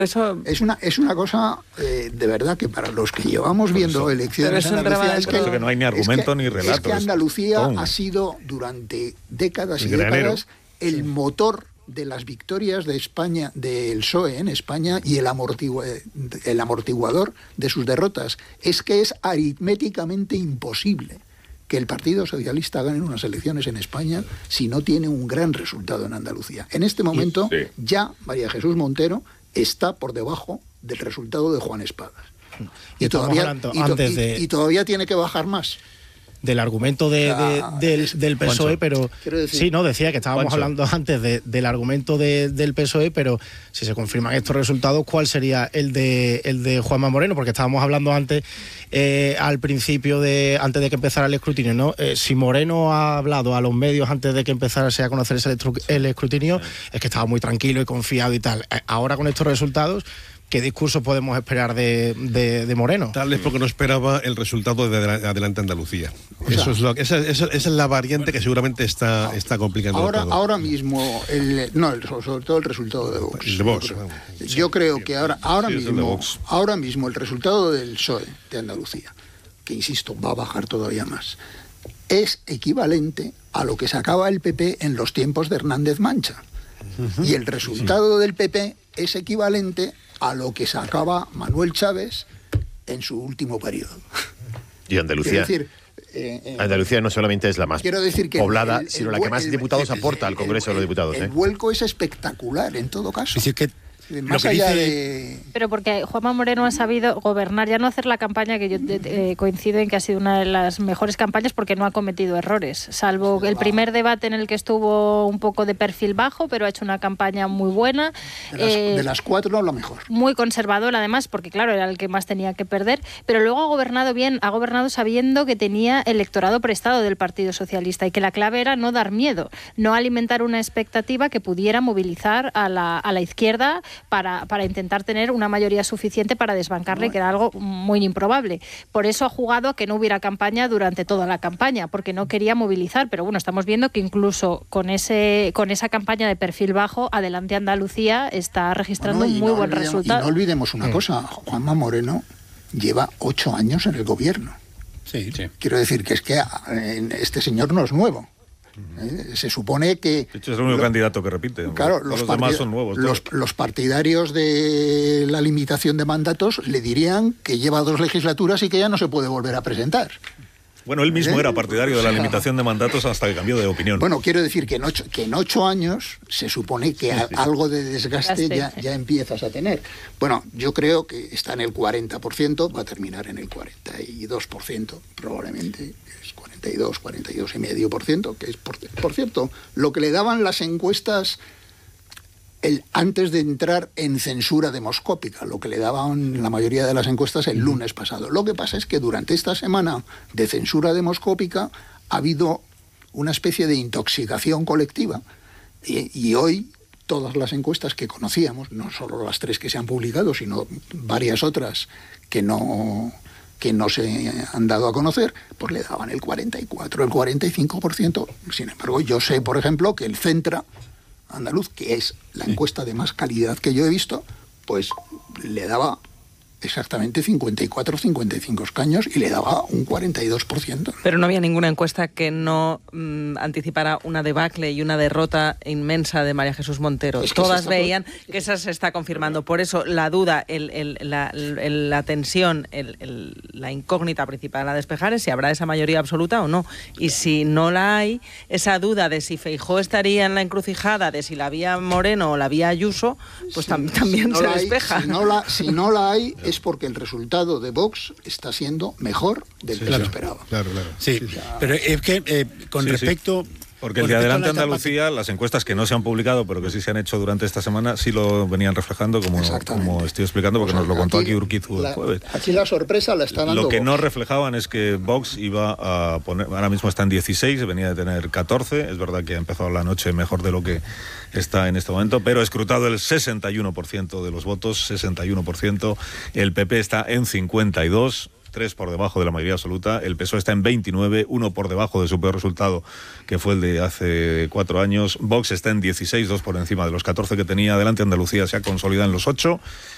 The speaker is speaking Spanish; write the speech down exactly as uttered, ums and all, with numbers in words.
Eso... Es una es una cosa eh, de verdad que para los que llevamos viendo eso, elecciones en Andalucía es que, que no hay ni argumento es que, ni relato. Es que Andalucía ha sido durante décadas y, y décadas el sí. motor de las victorias de España, del P S O E en España y el, amortigua, el amortiguador de sus derrotas. Es que es aritméticamente imposible que el Partido Socialista gane unas elecciones en España si no tiene un gran resultado en Andalucía. En este momento sí. ya María Jesús Montero está por debajo del resultado de Juan Espadas. Y, y, todavía, y, antes de... y, y todavía tiene que bajar más. Del argumento de, de, del, del P S O E, pero sí, no, decía que estábamos Juancho. hablando antes de, del argumento de, del P S O E, pero si se confirman estos resultados, ¿cuál sería el de el de Juanma Moreno? Porque estábamos hablando antes, eh, al principio de, antes de que empezara el escrutinio, ¿no? Eh, si Moreno ha hablado a los medios antes de que empezase a conocerse el, el escrutinio, sí. es que estaba muy tranquilo y confiado y tal. Ahora con estos resultados, ¿qué discurso podemos esperar de, de, de Moreno? Tal vez porque no esperaba el resultado de Adelante Andalucía. O sea, eso es lo, esa, esa, esa es la variante bueno, que seguramente está, está complicando ahora, todo. Ahora mismo, el, no, el, sobre todo el resultado de Vox. El de Vox. Yo creo, yo creo que ahora, ahora, sí, mismo, ahora mismo el resultado del P S O E de Andalucía, que insisto, va a bajar todavía más, es equivalente a lo que sacaba el P P en los tiempos de Hernández Mancha. Uh-huh. Y el resultado sí. del P P es equivalente a lo que sacaba Manuel Chávez en su último periodo. Y Andalucía, decir, eh, eh, Andalucía no solamente es la más decir que poblada, el, el, sino el, la que más el, diputados el, aporta al Congreso el, de los Diputados. El, ¿eh? el vuelco es espectacular en todo caso. Es decir, que más allá dice... de... Pero porque Juanma Moreno ha sabido gobernar, ya no hacer la campaña, que yo eh, coincido en que ha sido una de las mejores campañas porque no ha cometido errores, salvo el primer debate en el que estuvo un poco de perfil bajo, pero ha hecho una campaña muy buena. De las, eh, de las cuatro, lo mejor. Muy conservador, además, porque claro, era el que más tenía que perder, pero luego ha gobernado bien, ha gobernado sabiendo que tenía electorado prestado del Partido Socialista y que la clave era no dar miedo, no alimentar una expectativa que pudiera movilizar a la, a la izquierda para, para intentar intentar tener una mayoría suficiente para desbancarle, no, que era algo muy improbable. Por eso ha jugado a que no hubiera campaña durante toda la campaña, porque no quería movilizar, pero bueno, estamos viendo que incluso con ese con esa campaña de perfil bajo, Adelante Andalucía está registrando bueno, un muy no buen resultado. Y no olvidemos una mm. cosa, Juanma Moreno lleva ocho años en el gobierno. Sí, sí. Quiero decir que es que este señor no es nuevo. ¿Eh? Se supone que... De hecho, es el único lo, candidato que repite. Claro, los, los, los demás son nuevos. Los, los partidarios de la limitación de mandatos le dirían que lleva dos legislaturas y que ya no se puede volver a presentar. Bueno, él mismo ¿Eh? era partidario de la limitación de mandatos hasta que cambió de opinión. Bueno, quiero decir que en ocho, que en ocho años se supone que sí, sí. algo de desgaste ya, ya empiezas a tener. Bueno, yo creo que está en el cuarenta por ciento, va a terminar en el cuarenta y dos por ciento probablemente. cuarenta y dos, cuarenta y dos coma cinco por ciento, que es, por, por cierto, lo que le daban las encuestas el, antes de entrar en censura demoscópica, lo que le daban la mayoría de las encuestas el lunes pasado. Lo que pasa es que durante esta semana de censura demoscópica ha habido una especie de intoxicación colectiva y, y hoy todas las encuestas que conocíamos, no solo las tres que se han publicado, sino varias otras que no... que no se han dado a conocer, pues le daban el cuarenta y cuatro, el cuarenta y cinco por ciento. Sin embargo, yo sé, por ejemplo, que el Centra andaluz, que es la encuesta de más calidad que yo he visto, pues le daba exactamente cincuenta y cuatro, cincuenta y cinco escaños y le daba un cuarenta y dos por ciento. Pero no había ninguna encuesta que no mmm, anticipara una debacle y una derrota inmensa de María Jesús Montero. Es que todas veían por... que esa se está confirmando. Por eso la duda, el, el, la, el, la tensión, el, el, la incógnita principal a despejar es si habrá esa mayoría absoluta o no. Y si no la hay, esa duda de si Feijóo estaría en la encrucijada, de si la vía Moreno o la vía Ayuso, pues si, tam también si no se hay, despeja. Si no la, si no la hay, es porque el resultado de Vox está siendo mejor del sí, que claro, se esperaba. Claro, claro. Sí, sí, ya... pero es que eh, con sí, respecto... Sí. Porque el de Adelante Andalucía, las encuestas que no se han publicado, pero que sí se han hecho durante esta semana, sí lo venían reflejando, como, como estoy explicando, porque o sea, nos lo contó aquí, aquí Urquizu el jueves. Aquí la sorpresa la está dando Lo que Vox. No reflejaban es que Vox iba a poner, ahora mismo está en dieciséis, venía de tener catorce, es verdad que ha empezado la noche mejor de lo que está en este momento, pero ha escrutado el sesenta y uno por ciento de los votos, sesenta y uno por ciento, el P P está en cincuenta y dos, tres por debajo de la mayoría absoluta, el P S O E está en veintinueve, uno por debajo de su peor resultado, que fue el de hace cuatro años, Vox está en dieciséis, dos por encima de los catorce que tenía, Adelante Andalucía se ha consolidado en los ocho,